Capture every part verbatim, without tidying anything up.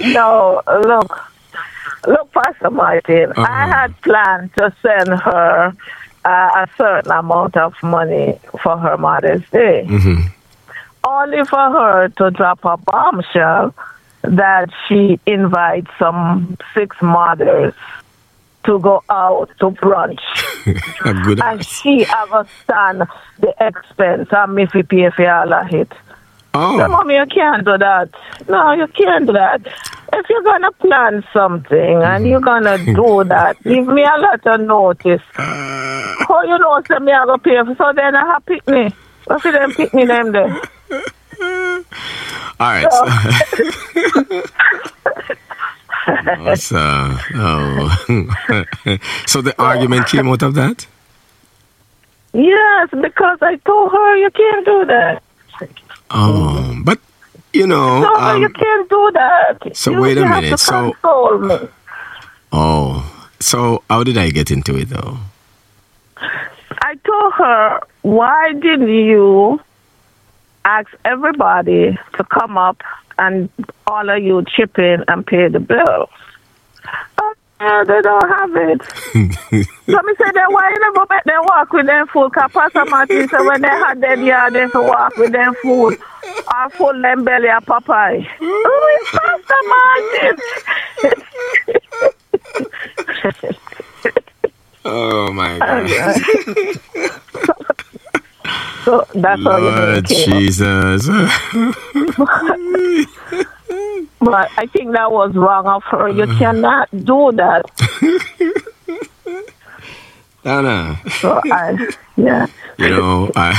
No, look, look, Pastor Martin. Uh-huh. I had planned to send her uh, a certain amount of money for her Mother's Day, Mm-hmm. only for her to drop a bombshell that she invites some six mothers to go out to brunch. A good And ass. she ever stand the expense and me fi pay for all of it. So, Oh, mommy, you can't do that. No, you can't do that. If you're going to plan something and you're going to do that, give me a lot of notice. Oh, you know, say me I go pay for, so then I have pick me. What if them pick me them there? all right. So, What's, uh, oh. So the argument came out of that? Yes, because I told her you can't do that. Oh, but you know. No, um, you can't do that. so you, wait a you have minute, to so- console me. Oh, so how did I get into it though? I told her, why didn't you ask everybody to come up and all of you chip in and pay the bill? Oh, yeah, they don't have it. So me say, then why you never make them walk with them food? Because Pastor Martin said when they had their yard, they to walk with them food or full them belly of Popeye. Oh, it's Pastor Martin. Oh my God. So that's all you Lord need. Jesus. But I think that was wrong of her. You cannot do that. Donna, So I, yeah. you know, I,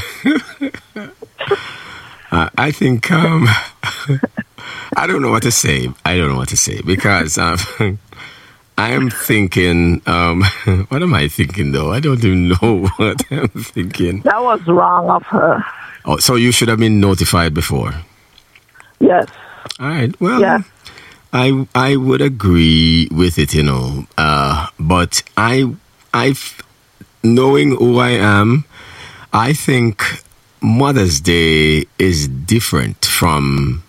I I think um, I don't know what to say. I don't know what to say because um, I am thinking. Um, what am I thinking though? I don't even know what I'm thinking. That was wrong of her. Oh, so you should have been notified before. Yes. All right. Well, Yeah. I I would agree with it, you know. Uh, but I I knowing who I am, I think Mother's Day is different from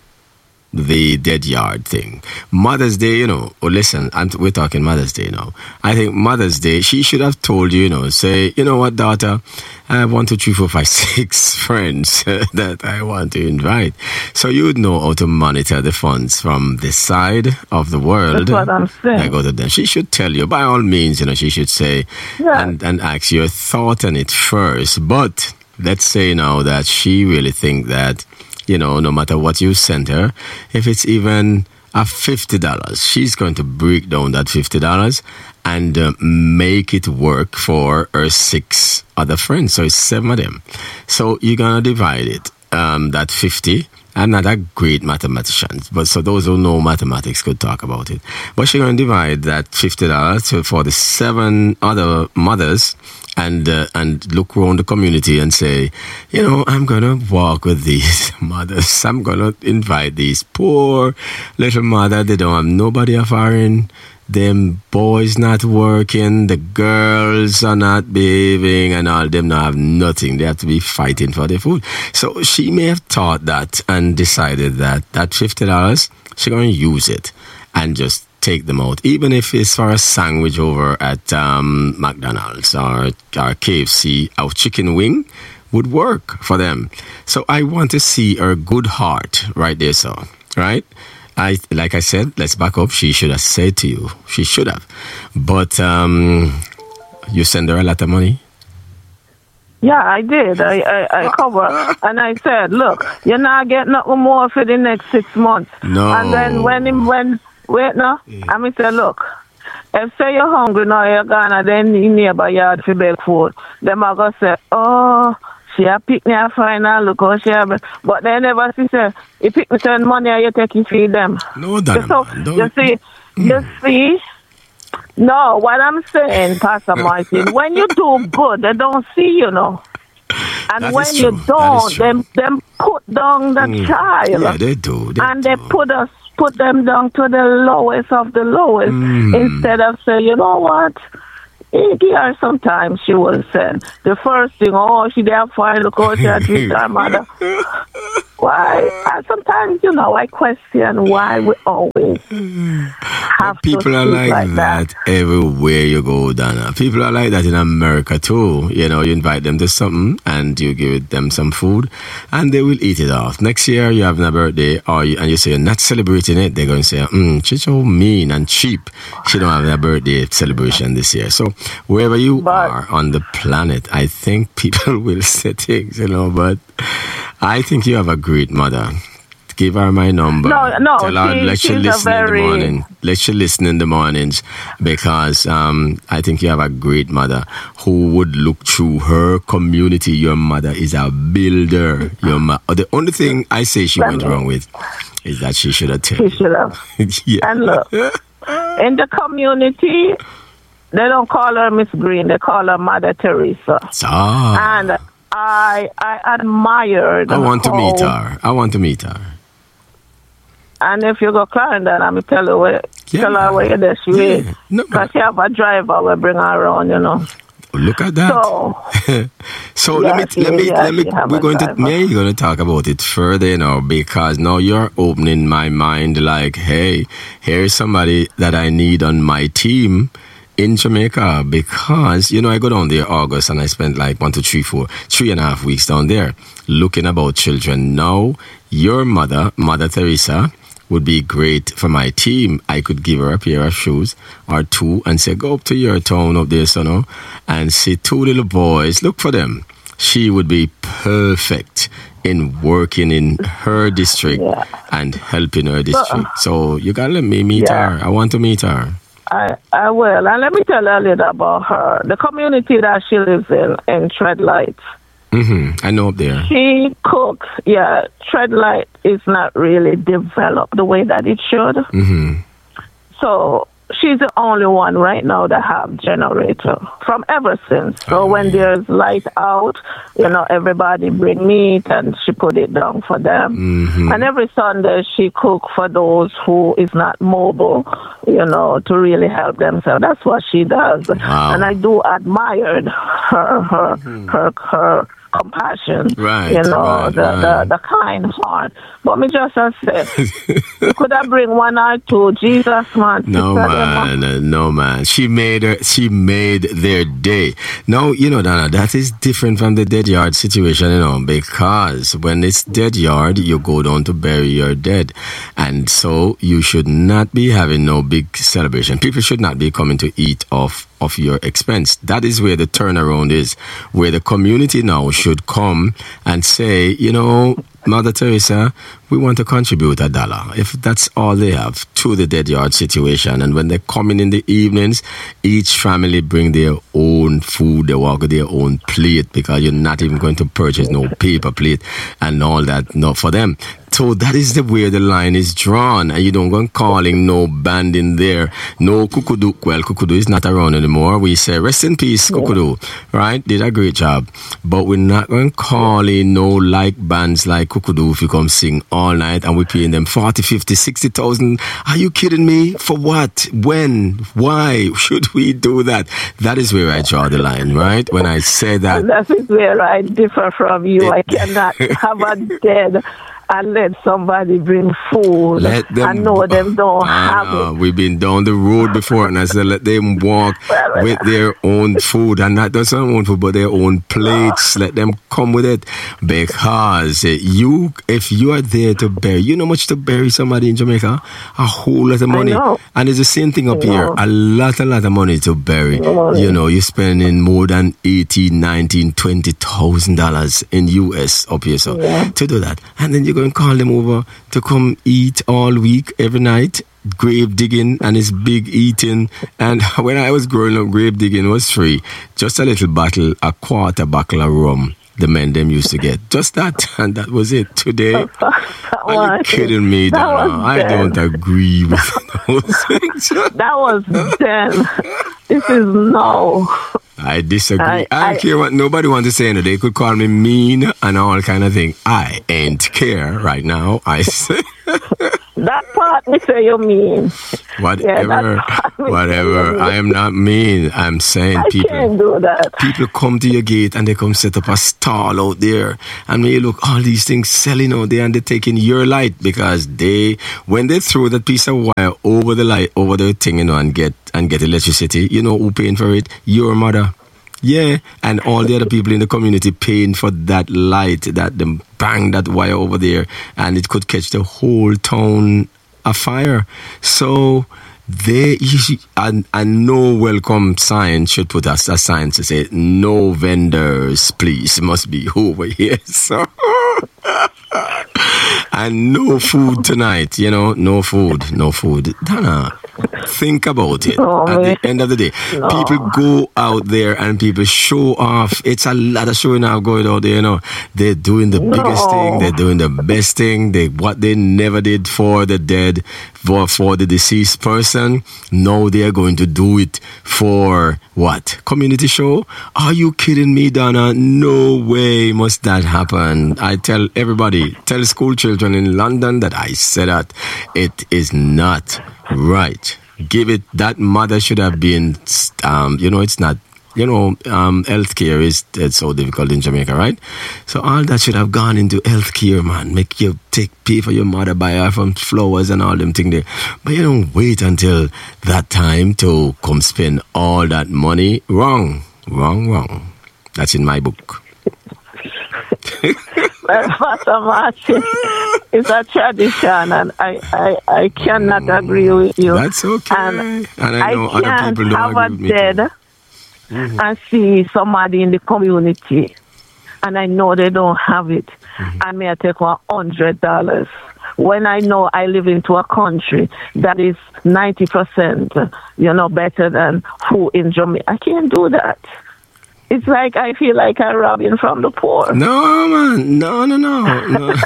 the dead yard thing. Mother's Day, you know, oh, listen, I'm, we're talking Mother's Day now. I think Mother's Day, she should have told you, you know, say, you know what, daughter, I have one, two, three, four, five, six friends that I want to invite. So you would know how to monitor the funds from this side of the world. That's what I'm saying. I go to them. She should tell you, by all means, you know, she should say, Yeah. and, and ask your thought on it first. But let's say now that she really think that, you know, no matter what you send her, if it's even a fifty dollars, she's going to break down that fifty dollars and uh, make it work for her six other friends. So it's seven of them. So you're going to divide it, um, that fifty. I'm not a great mathematician, but so those who know mathematics could talk about it. But she's going to divide that fifty dollars for the seven other mothers and uh, and look around the community and say, you know, I'm going to walk with these mothers. I'm going to invite these poor little mother. They don't have nobody of foreign. Them boys not working, the girls are not behaving, and all them not have nothing. They have to be fighting for their food. So she may have thought that and decided that that fifty dollars, she's going to use it and just take them out, even if it's for a sandwich over at um, McDonald's or, or K F C. Our chicken wing would work for them. So I want to see her good heart right there, so, right? I like I said, let's back up. She should have said to you. She should have. But um, you send her a lot of money? Yeah, I did. I, I, I covered. And I said, look, you're not getting nothing more for the next six months. No. And then when, him- when wait, no. Yeah. I mean, say, look, if say you're hungry now, you're gonna then you neighbor yard for beg food. Them are going to say, oh, she a pick me a final, look how she have. But they never see, say, you pick me certain money and you take you feed them. No, Donna, So, man, don't- you see, you see, no, what I'm saying, Pastor Martin, when you do good, they don't see you, know. And That when is you true. That is don't, true. them them put down the Mm. child. Yeah, they do. They and do. they put us put them down to the lowest of the lowest Mm. instead of saying, you know what? Here sometimes she will say the first thing, oh, she there fine, look how she had treat her mother. Why? I, sometimes, you know, I question why we always have people to are like, like that, that everywhere you go, Donna. People are like that in America too. You know, you invite them to something and you give them some food and they will eat it off. Next year you're having a birthday or you, and you say you're not celebrating it, they're going to say, mm, she's so mean and cheap. She don't have a birthday celebration this year. So wherever you But- are on the planet, I think people will say things, you know, but I think you have a great mother. Give her my number. No, no, Tell her, she- let she's you a listen very- in the morning. Let you listen in the mornings because um, I think you have a great mother who would look through her community. Your mother is a builder. Your ma- the only thing I say she went wrong with is that she should have she taken. should have. yeah. And look, in the community, they don't call her Miss Green. They call her Mother Teresa. Ah, And I I admired I want to how- meet her. I want to meet her. And if you go Clarendon, I'm going to tell her where, Yeah. tell her where there she Yeah. is. No, Because she have a driver will bring her around, you know. Look at that. So, So Yeah, let me, she- let me, yeah, let me. she have We're a going to, driver. me, you're going to talk about it further, you know, because now you're opening my mind. Like, hey, here's somebody that I need on my team in Jamaica because you know I go down there August and I spent like one to three, four, three and a half weeks down there looking about children. Now your mother, Mother Teresa, would be great for my team. I could give her a pair of shoes or two and say, go up to your town up there, so no, and see two little boys, look for them. She would be perfect in working in her district Yeah. and helping her district. So you gotta let me meet Yeah. her. I want to meet her. I, I will. And let me tell you a little about her. The community that she lives in, in Treadlight. Mm-hmm. I know up there. She cooks. Yeah, Treadlight is not really developed the way that it should. Mm-hmm. So she's the only one right now that have generator from ever since. So Oh, when yeah. there's light out, you know, everybody bring meat and she put it down for them. Mm-hmm. And every Sunday she cook for those who is not mobile, you know, to really help themselves. That's what she does. Wow. And I do admire her, her, her, her compassion, Right, you know, right, the, right. the the kind heart. But me just have said, you could have bring one or two. Jesus, man. No Sister Emma. man, uh, no man. She made her. She made their day. Now you know, Donna, that is different from the dead yard situation, you know, because when it's dead yard, you go down to bury your dead, and so you should not be having no big celebration. People should not be coming to eat off of your expense. That is where the turnaround is, where the community now should come and say, you know, Mother Teresa, we want to contribute a dollar, if that's all they have, to the dead yard situation. And when they come in in the evenings, each family bring their own food, they walk with their own plate, because you're not even going to purchase no paper plate and all that, not for them. So that is the where the line is drawn, and you don't go calling no band in there, no Kukudu. Well, Kukudu is not around anymore. We say rest in peace, Kukudu, right? Did a great job, but we're not going calling no like bands like Kukudu if you come sing all night and we're paying them forty, fifty, sixty thousand. Are you kidding me? For what? When? Why should we do that? That is where I draw the line, right? When I say that. And that is where I differ from you. I cannot have a dead and let somebody bring food. Let them. I know them don't I have know. it. We've been down the road before, and I said let them walk Well, with their own food, and not just their own food, but their own plates. Let them come with it, because uh, you, if you are there to bury, you know how much to bury somebody in Jamaica, a whole lot of money, know. and it's the same thing up I here, know. a lot, a lot of money to bury. Money. You know, you're spending more than eighteen, nineteen, twenty thousand dollars in U S up here, so Yeah. to do that, and then you're going to call them over to come eat all week, every night, grave digging, and it's big eating. And when I was growing up, grave digging was free. Just a little bottle, a quarter bottle of rum, the men them used to get. Just that, and that was it. Today, That are you was- kidding me, that Donna? was I then. don't agree with those things. That was then. This is now. I disagree. I, I- don't I- care what nobody wants to say. They could call me mean and all kind of thing. I ain't care right now. I say That part me say you mean. Whatever, yeah, whatever. I am not mean. I'm saying I people. can't do that. People come to your gate and they come set up a stall out there, and when you look, all these things selling out there, and they're taking your light because they, when they throw that piece of wire over the light, over the thing, you know, and get and get electricity, you know who paying for it? Your mother. Yeah, and all the other people in the community paying for that light, that them bang that wire over there, and it could catch the whole town afire. So they, and, and no welcome sign should put us a sign to say no vendors, please, must be over here. So and no food tonight, you know, no food, no food. Donna, think about it. Oh, At man. the end of the day, No. people go out there and people show off. It's a lot of showing off going out there, you know. They're doing the biggest No. thing. They're doing the best thing. They what they never did for the dead, for, for the deceased person. Now they are going to do it for what? Community show? Are you kidding me, Donna? No way must that happen. I tell everybody, tell school children in London that I said that it is not right. Give it, that mother should have been, um, you know, it's not, you know, um, healthcare is it's so difficult in Jamaica, right? So all that should have gone into healthcare, man. Make you take pay for your mother, buy her from flowers and all them things there. But you don't wait until that time to come spend all that money. Wrong, wrong, wrong. That's in my book. Pastor Martin, it's a tradition, and I, I, I cannot agree with you. That's okay. And, And I know I other can't people don't have agree a with me dead too. Mm-hmm. and see somebody in the community, and I know they don't have it, Mm-hmm. and may I take one hundred dollars. When I know I live into a country that is ninety percent, you know, better than who in Jamaica, I can't do that. It's like I feel like I'm robbing from the poor. No, man. No, no, no. no, no.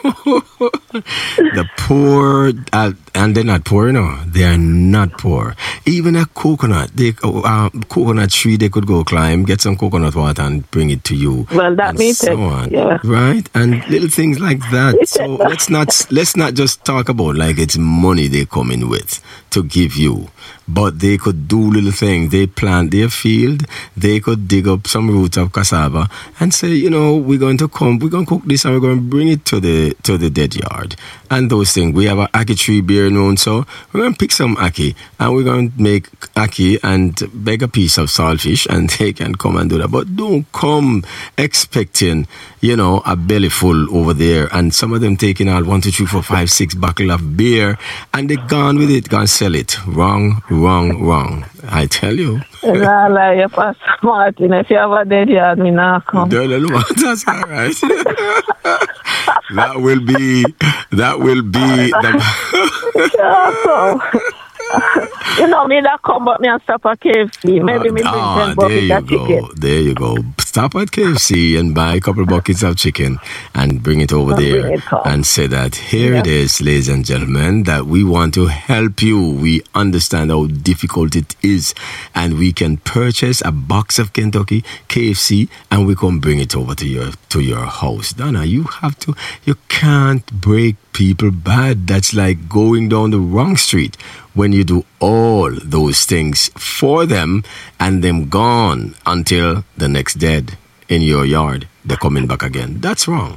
The poor, uh, and they're not poor, you know. They are not poor. Even a coconut, they, uh, coconut tree, they could go climb, get some coconut water and bring it to you. Well, that and means so it, on. yeah. Right? And little things like that. So let's not let's not just talk about like it's money they come in with to give you. But they could do little things. They plant their field. They could dig up some roots of cassava and say, you know, we're going to come, we're going to cook this and we're going to bring it to the to the dead yard. And those things. We have an ackee tree beer known, so we're going to pick some ackee and we're going to make ackee and beg a piece of saltfish and they can come and do that. But don't come expecting, you know, a belly full over there and some of them taking out one, two, three, four, five, six bottle of beer and they're gone with it, gone sell it. Wrong, wrong, wrong. I tell you. Nah, like, Pastor Martin, if you have a dead yard, me not come. That's all right. That will be, that will be the... Yeah, so, you know, me that come, but me and stop at K F C. Maybe me bring Ah, ten there buckets you of go. chicken. There you go. Stop at K F C and buy a couple buckets of chicken and bring it over And there bring it home. and say that here Yeah. it is, ladies and gentlemen, that we want to help you. We understand how difficult it is and we can purchase a box of Kentucky K F C and we can bring it over to your to your house. Donna, you have to, you can't break people bad. That's like going down the wrong street when you do all those things for them and them gone until the next dead in your yard. They're coming back again. That's wrong.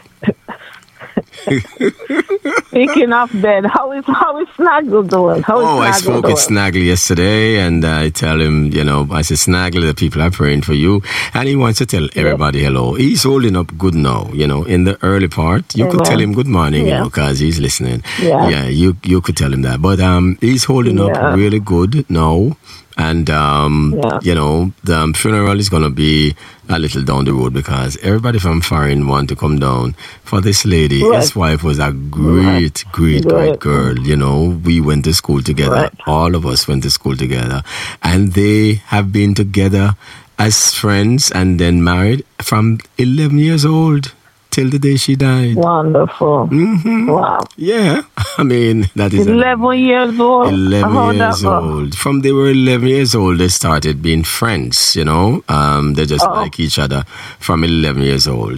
Speaking of dead, how is how is Snaggle doing? How is Oh, I Snaggle spoke doing? with Snaggle yesterday, and I tell him, you know, I said, Snaggle, the people are praying for you, and he wants to tell everybody hello. He's holding up good now, you know, in the early part. You could Amen. tell him good morning, Yeah. you know, because he's listening. Yeah. Yeah, you you could tell him that. But um, he's holding Yeah. up really good now. And, um, Yeah. you know, the um, funeral is going to be a little down the road because everybody from foreign want to come down for this lady. Right. His wife was a great, great, great Right. girl. You know, we went to school together. Right. All of us went to school together. And they have been together as friends and then married from eleven years old till the day she died. Wonderful. Mm-hmm. Wow. Yeah. I mean, that is... a- eleven years old. eleven How that years go? old. From they were eleven years old, they started being friends, you know. Um, they just Oh. like each other from eleven years old.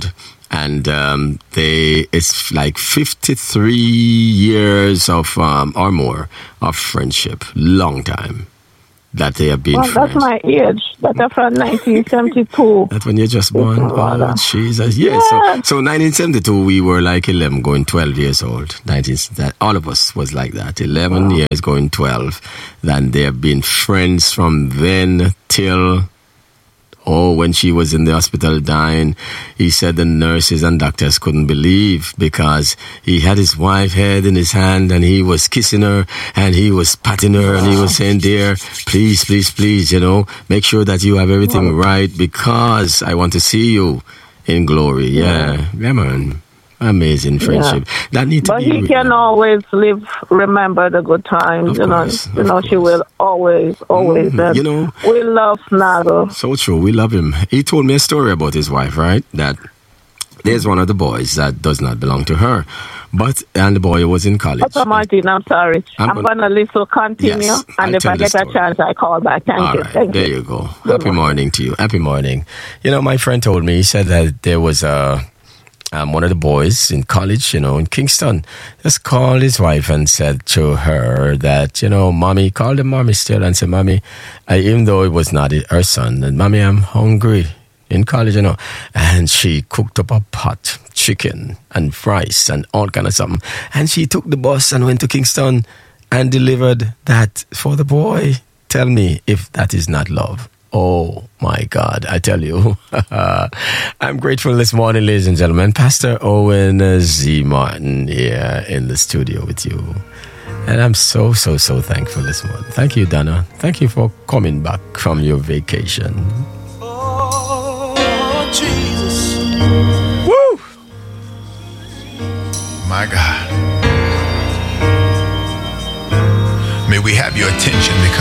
And um, they it's like fifty-three years of um, or more of friendship, long time that they have been well, friends. That's my age. That's from nineteen seventy-two. That's when you're just born. Oh, Jesus. Yeah. Yes. So, so nineteen seventy-two, we were like eleven, going twelve years old. nineteen that all of us was like that. eleven wow. years going twelve. Then they have been friends from then till. Oh, when she was in the hospital dying, he said the nurses and doctors couldn't believe because he had his wife's head in his hand and he was kissing her and he was patting her and he was saying, dear, please, please, please, you know, make sure that you have everything right because I want to see you in glory. Yeah, yeah, man. Amazing friendship. Yeah. That need to but be. But he real. can always live, remember the good times. Of you course, know, you know, course. she will always, always. Mm-hmm. You know, we love Snaggle. So true. We love him. He told me a story about his wife, right? That there's one of the boys that does not belong to her, but and the boy was in college. Okay, Martin, I'm sorry. I'm, I'm going to listen, continue, yes, and I'll if I get a chance, I call back. Thank All you. Right, Thank there you. you go. Good Happy morning. morning to you. Happy morning. You know, my friend told me, he said that there was a. Um, one of the boys in college, you know, in Kingston, just called his wife and said to her that, you know, mommy, called him mommy still and said, mommy, I, even though it was not her son, and mommy, I'm hungry in college, you know. And she cooked up a pot, chicken and rice and all kind of something. And she took the bus and went to Kingston and delivered that for the boy. Tell me if that is not love. Oh, my God, I tell you. I'm grateful this morning, ladies and gentlemen. Pastor Owen Z. Martin here in the studio with you. And I'm so, so, so thankful this morning. Thank you, Donna. Thank you for coming back from your vacation. Oh, Jesus. Woo! My God. May we have your attention because